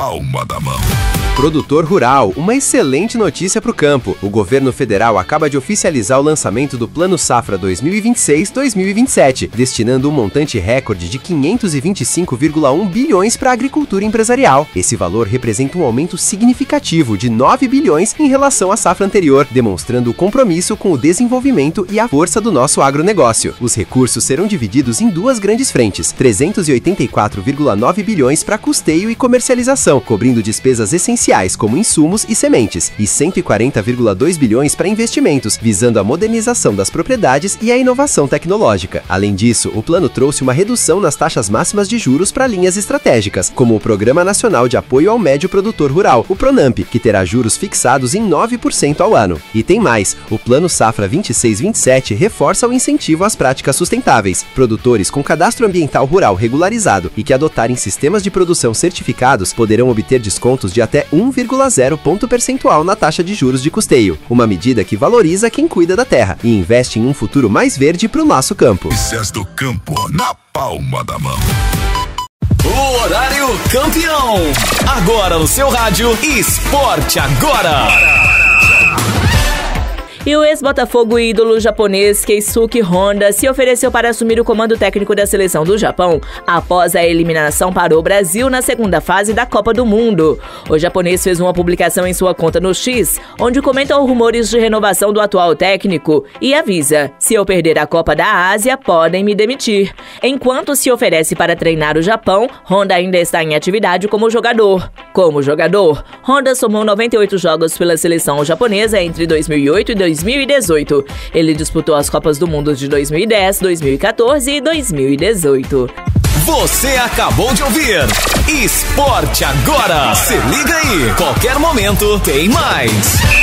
palma da mão. Produtor rural, uma excelente notícia para o campo. O governo federal acaba de oficializar o lançamento do Plano Safra 2026-2027, destinando um montante recorde de 525,1 bilhões para a agricultura empresarial. Esse valor representa um aumento significativo de 9 bilhões em relação à safra anterior, demonstrando o compromisso com o desenvolvimento e a força do nosso agronegócio. Os recursos serão divididos em duas grandes frentes: 384,9 bilhões para custeio e comercialização, cobrindo despesas essenciais como insumos e sementes, e 140,2 bilhões para investimentos, visando a modernização das propriedades e a inovação tecnológica. Além disso, o plano trouxe uma redução nas taxas máximas de juros para linhas estratégicas, como o Programa Nacional de Apoio ao Médio Produtor Rural, o PRONAMP, que terá juros fixados em 9% ao ano. E tem mais, o Plano Safra 26-27 reforça o incentivo às práticas sustentáveis. Produtores com cadastro ambiental rural regularizado e que adotarem sistemas de produção certificados poderão obter descontos de até 1,0 ponto percentual na taxa de juros de custeio, uma medida que valoriza quem cuida da terra e investe em um futuro mais verde para o nosso campo. Notícias do campo na palma da mão. O horário campeão. Agora no seu rádio, Esporte Agora. E o ex-Botafogo ídolo japonês Keisuke Honda se ofereceu para assumir o comando técnico da seleção do Japão após a eliminação para o Brasil na segunda fase da Copa do Mundo. O japonês fez uma publicação em sua conta no X, onde comenta os rumores de renovação do atual técnico e avisa: se eu perder a Copa da Ásia, podem me demitir. Enquanto se oferece para treinar o Japão, Honda ainda está em atividade como jogador. Honda somou 98 jogos pela seleção japonesa entre 2008 e 2018. Ele disputou as Copas do Mundo de 2010, 2014 e 2018. Você acabou de ouvir Esporte Agora. Se liga aí, qualquer momento tem mais.